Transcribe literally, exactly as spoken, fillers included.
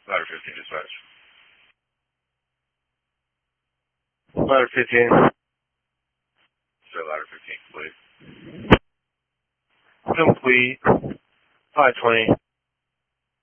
Ladder fifteen dispatch. Ladder fifteen. So ladder fifteen, complete. Complete. five twenty.